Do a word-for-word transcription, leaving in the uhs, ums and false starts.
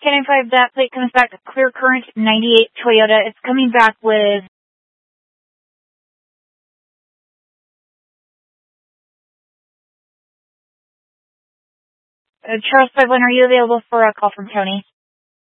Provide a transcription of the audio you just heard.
ten five, that plate comes back to Clear Current ninety-eight Toyota. It's coming back with uh, Charles Five One. Are you available for a call from Tony?